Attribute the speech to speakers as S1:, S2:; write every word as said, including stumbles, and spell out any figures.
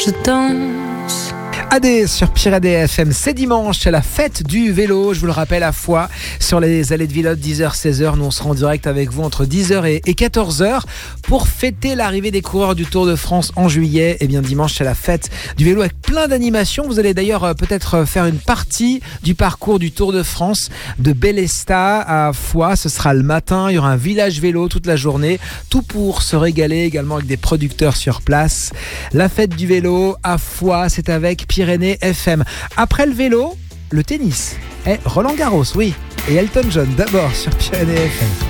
S1: Je danse.
S2: A D sur Pyrénées F M, c'est dimanche, c'est la fête du vélo, je vous le rappelle, à Foix, sur les allées de Villotte, dix heures seize heures. Nous on sera en direct avec vous entre dix heures et quatorze heures pour fêter l'arrivée des coureurs du Tour de France en juillet. Et bien dimanche, c'est la fête du vélo avec plein d'animations. Vous allez d'ailleurs peut-être faire une partie du parcours du Tour de France de Bélestat à Foix. Ce sera le matin, il y aura un village vélo toute la journée, tout pour se régaler également avec des producteurs sur place. La fête du vélo à Foix, c'est avec Pyrénées F M. Après le vélo, le tennis. Et Roland Garros, oui. Et Elton John d'abord sur Pyrénées F M.